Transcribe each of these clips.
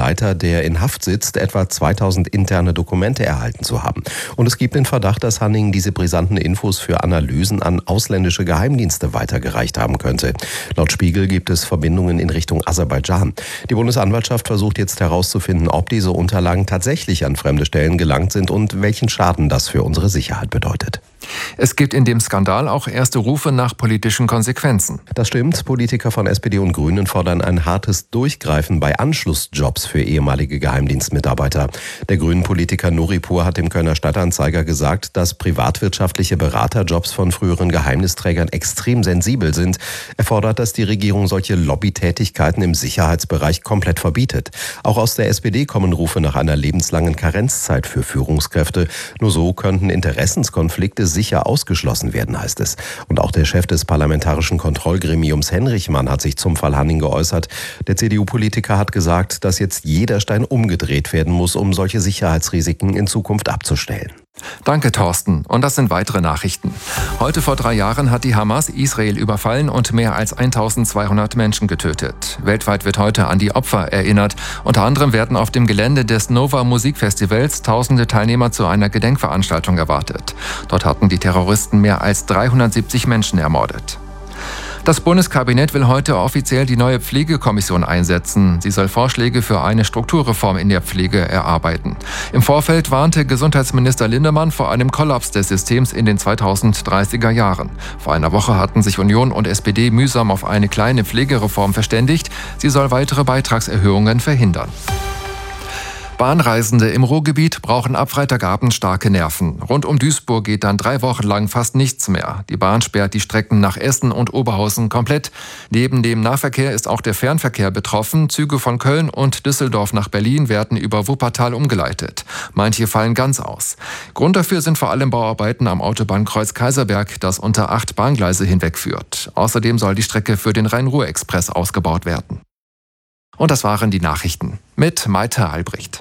Leiter, der in Haft sitzt, etwa 2000 interne Dokumente erhalten zu haben. Und es gibt den Verdacht, dass Hanning diese brisanten Infos für Analysen an ausländische Geheimdienste weitergereicht haben könnte. Laut Spiegel gibt es Verbindungen in Richtung Aserbaidschan. Die Bundesanwaltschaft versucht jetzt herauszufinden, ob diese Unterlagen tatsächlich an fremde Stellen gelangt sind und welchen Schaden das für unsere Sicherheit bedeutet. Es gibt in dem Skandal auch erste Rufe nach politischen Konsequenzen. Das stimmt. Politiker von SPD und Grünen fordern ein hartes Durchgreifen bei Anschlussjobs für ehemalige Geheimdienstmitarbeiter. Der Grünen-Politiker Nuripur hat dem Kölner Stadtanzeiger gesagt, dass privatwirtschaftliche Beraterjobs von früheren Geheimnisträgern extrem sensibel sind. Er fordert, dass die Regierung solche Lobbytätigkeiten im Sicherheitsbereich komplett verbietet. Auch aus der SPD kommen Rufe nach einer lebenslangen Karenzzeit für Führungskräfte. Nur so könnten Interessenskonflikte sicher ausgeschlossen werden, heißt es. Und auch der Chef des Parlamentarischen Kontrollgremiums Henrichmann hat sich zum Fall Hanning geäußert. Der CDU-Politiker hat gesagt, dass jetzt jeder Stein umgedreht werden muss, um solche Sicherheitsrisiken in Zukunft abzustellen. Danke, Thorsten. Und das sind weitere Nachrichten. Heute vor 3 Jahren hat die Hamas Israel überfallen und mehr als 1200 Menschen getötet. Weltweit wird heute an die Opfer erinnert. Unter anderem werden auf dem Gelände des Nova Musikfestivals tausende Teilnehmer zu einer Gedenkveranstaltung erwartet. Dort hatten die Terroristen mehr als 370 Menschen ermordet. Das Bundeskabinett will heute offiziell die neue Pflegekommission einsetzen. Sie soll Vorschläge für eine Strukturreform in der Pflege erarbeiten. Im Vorfeld warnte Gesundheitsminister Lindemann vor einem Kollaps des Systems in den 2030er Jahren. Vor einer Woche hatten sich Union und SPD mühsam auf eine kleine Pflegereform verständigt. Sie soll weitere Beitragserhöhungen verhindern. Bahnreisende im Ruhrgebiet brauchen ab Freitagabend starke Nerven. Rund um Duisburg geht dann 3 Wochen lang fast nichts mehr. Die Bahn sperrt die Strecken nach Essen und Oberhausen komplett. Neben dem Nahverkehr ist auch der Fernverkehr betroffen. Züge von Köln und Düsseldorf nach Berlin werden über Wuppertal umgeleitet. Manche fallen ganz aus. Grund dafür sind vor allem Bauarbeiten am Autobahnkreuz Kaiserberg, das unter 8 Bahngleise hinwegführt. Außerdem soll die Strecke für den Rhein-Ruhr-Express ausgebaut werden. Und das waren die Nachrichten mit Maite Albrecht.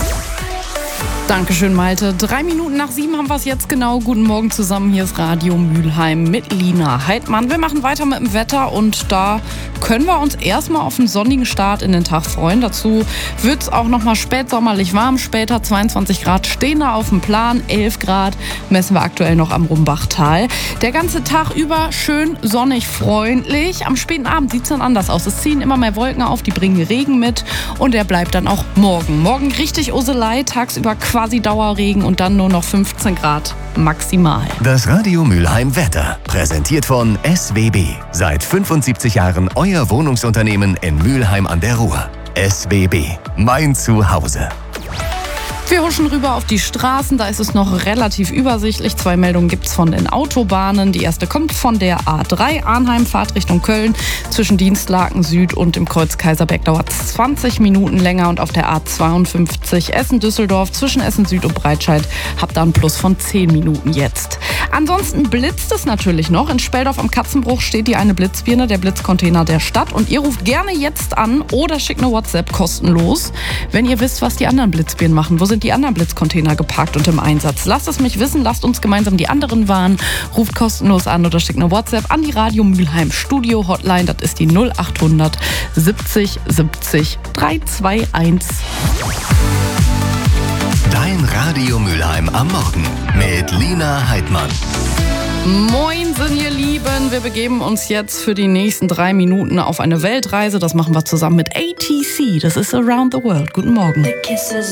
Dankeschön, Malte. 3 Minuten nach 7 haben wir es jetzt genau. Guten Morgen zusammen. Hier ist Radio Mülheim mit Lina Heidmann. Wir machen weiter mit dem Wetter und da können wir uns erstmal auf einen sonnigen Start in den Tag freuen. Dazu wird es auch nochmal spätsommerlich warm. Später 22 Grad stehen da auf dem Plan. 11 Grad messen wir aktuell noch am Rumbachtal. Der ganze Tag über schön sonnig, freundlich. Am späten Abend sieht es dann anders aus. Es ziehen immer mehr Wolken auf, die bringen Regen mit und der bleibt dann auch morgen. Morgen richtig Uselei, tagsüber quasi Dauerregen und dann nur noch 15 Grad maximal. Das Radio Mülheim Wetter, präsentiert von SWB. Seit 75 Jahren euer Wohnungsunternehmen in Mülheim an der Ruhr. SWB, mein Zuhause. Wir huschen rüber auf die Straßen, da ist es noch relativ übersichtlich. 2 Meldungen gibt es von den Autobahnen. Die erste kommt von der A3 Arnheim, Fahrt Richtung Köln. Zwischen Dienstlaken Süd und dem Kreuz Kaiserberg dauert es 20 Minuten länger. Und auf der A52 Essen-Düsseldorf zwischen Essen Süd und Breitscheid habt ihr einen Plus von 10 Minuten jetzt. Ansonsten blitzt es natürlich noch. In Speldorf am Katzenbruch steht die eine Blitzbirne, der Blitzcontainer der Stadt. Und ihr ruft gerne jetzt an oder schickt eine WhatsApp kostenlos, wenn ihr wisst, was die anderen Blitzbirnen machen. Wo sind die anderen Blitzcontainer geparkt und im Einsatz? Lasst es mich wissen, lasst uns gemeinsam die anderen warnen. Ruft kostenlos an oder schickt eine WhatsApp an die Radio Mülheim Studio Hotline. Das ist die 0800 70 70 321. Dein Radio Mülheim am Morgen mit Lina Heidmann. Moinsen, ihr Lieben. Wir begeben uns jetzt für die nächsten 3 Minuten auf eine Weltreise. Das machen wir zusammen mit ATC. Das ist Around the World. Guten Morgen.